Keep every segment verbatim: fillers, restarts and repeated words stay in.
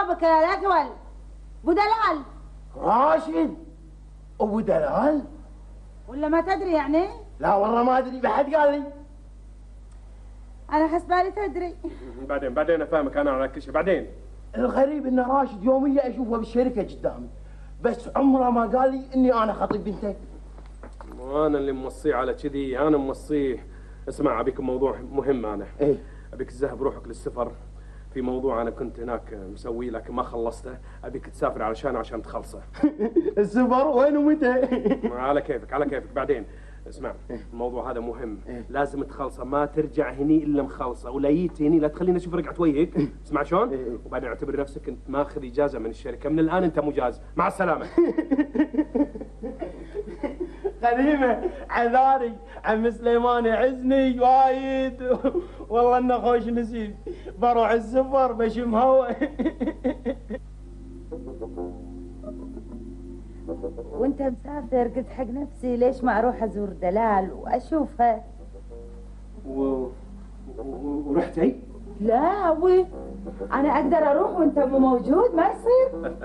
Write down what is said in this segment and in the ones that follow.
جوابك يا الاجول. ابو دلال. راشد ابو دلال؟ ولا ما تدري يعني؟ لا والله ما ادري، بحد قال لي. انا حسبالي تدري. بعدين بعدين افهمك انا على كل شيء بعدين. الغريب ان راشد يوميا اشوفه بالشركه قدامي، بس عمره ما قال لي اني انا خطيب بنتك. وانا اللي موصيه على كذي، انا موصيه. اسمع، ابيك موضوع مهم. انا ايه؟ ابيك تذهب روحك للسفر في موضوع انا كنت هناك مسويه لكن ما خلصته، ابيك تسافر علشان عشان تخلصه. السفر وين ومتى؟ على كيفك على كيفك بعدين. اسمع، الموضوع هذا مهم، لازم تخلصه، ما ترجع هني الا مخلصه، ولا جيت هني لا تخليني اشوف رقعه وجهك. اسمع شلون؟ وبعدين اعتبر نفسك انت ماخذ اجازه من الشركه، من الان انت مجاز، مع السلامه. غنيمه عذاري عم سليمان يعزني وايد، والله انه خوش نسيب، بروح السفر بشم هوا. وانت مسافر قلت حق نفسي ليش ما اروح ازور دلال واشوفها. و... و... ورحتي؟ لا ابوي، انا اقدر اروح وانت مو موجود، ما يصير.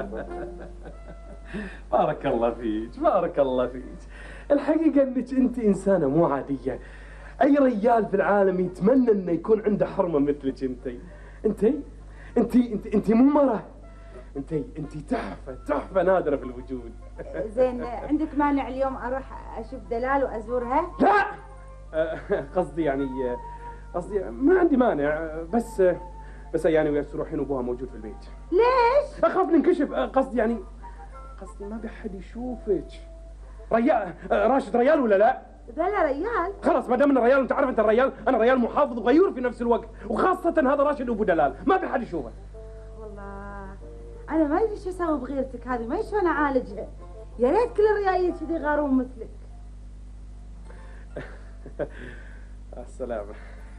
بارك الله فيك بارك الله فيك. الحقيقه انك انت انسانه مو عاديه، اي رجال في العالم يتمنى انه يكون عنده حرمه مثلك. انت انت انت انت انت مو مره، انت انت تحفه تحفه نادره في الوجود. زين، عندك مانع اليوم اروح اشوف دلال وازورها؟ لا قصدي يعني قصدي ما عندي مانع، بس بس يعني وياك تروحين وابوها موجود في البيت. ليش؟ اخاف ننكشف. قصدي يعني قصدي ما بحد يشوفك. ريال راشد ريال ولا لا؟ بلا ريال. خلاص ما دام انه ريال، انت عارف انت الريال، انا ريال محافظ وغيور في نفس الوقت، وخاصه هذا راشد وابو دلال ما بحد يشوفه. والله انا ما ادري شو اسوي بغيرتك هذه، ما شلون اعالجها. يا ريت كل الريايل كذي غارون مثلك. السلامه.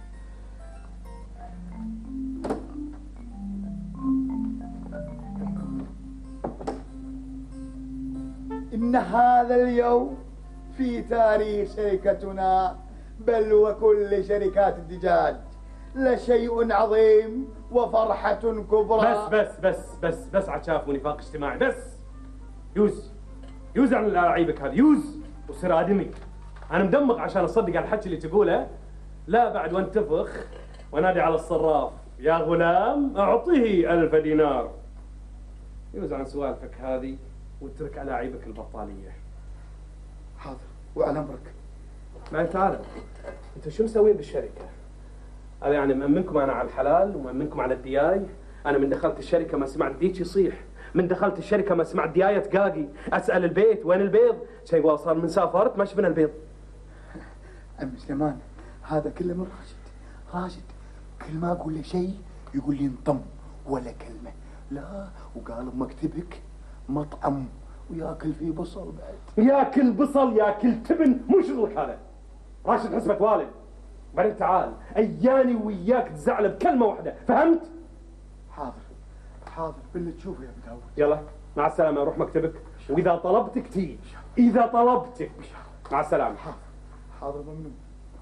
إن هذا اليوم في تاريخ شركتنا بل وكل شركات الدجاج لشيء عظيم وفرحة كبرى. بس بس بس بس بس عشاف ونفاق اجتماعي. بس يوز يوز عن لاعيبك هذا، يوز وصير آدمي. أنا مدمق عشان أصدق على الحكي اللي تقوله. لا بعد وانتفخ ونادي على الصراف يا غلام أعطيه ألف دينار. يوز عن سوالفك هذه واترك على عيبك البطالية. حاضر وعلى أمرك. ما تعال، أنت شو مسوين بالشركة؟ هذا يعني مأمنكم أنا على الحلال ومأمنكم على الدياي. أنا من دخلت الشركة ما سمعت ديك يصيح، من دخلت الشركة ما سمعت دياية تقاقي، أسأل البيت وين البيض؟ شيء صار من سافرت ما شفنا البيض. عم سليمان هذا كله من راشد. راشد كل ما أقول له شيء يقول لي انطم ولا كلمة. لا وقال بمكتبك مطعم وياكل فيه بصل بعد. ياكل بصل ياكل تبن، مو شغلك هذا. راشد حسبك والد. بعدين تعال اياني وياك تزعل بكلمه واحده، فهمت؟ حاضر حاضر باللي تشوفه يا ابو داود. يلا مع السلامه، روح مكتبك واذا طلبتك تي. اذا طلبتك مع السلامه. حاضر حاضر ممنون.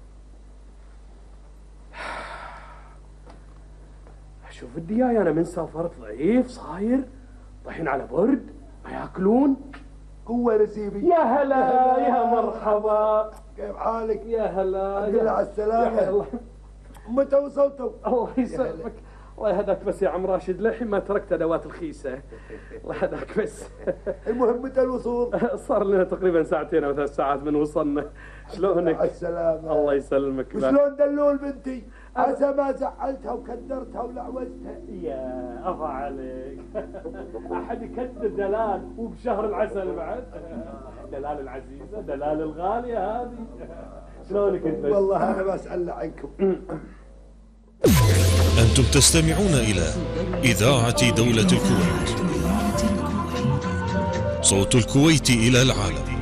شوف الدياي انا من سافرت ضعيف صاير، طايحين على برد ما ياكلون. قوة نسيبي. يا هلا يا مرحبا، كيف حالك؟ يا هلا الحمد لله على السلامة. متى وصلتوا؟ الله يسلمك. الله يهداك بس يا عم راشد، للحين ما تركت ادوات الخيسه. الله يهداك بس. المهم متى الوصول؟ صار لنا تقريبا ساعتين او ثلاث ساعات من وصلنا. شلونك؟ على السلامة. الله يسلمك. وشلون دلول بنتي؟ عسى ما زعلتها وكدرتها ولعوزتها. يا أفا عليك. أحد يكدر دلال وبشهر العسل بعد. دلال العزيزة، دلال الغالية هذه. شلونك انت؟ والله أنا بسأل عنكم. أنتم تستمعون إلى إذاعة دولة الكويت، صوت الكويت إلى العالم.